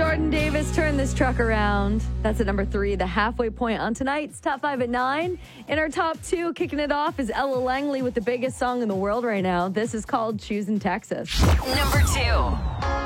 Jordan Davis, Turn This Truck Around. That's at number 3, the halfway point on tonight's Top 5 at 9. In our top 2, kicking it off is Ella Langley with the biggest song in the world right now. This is called Choosing Texas. Number 2.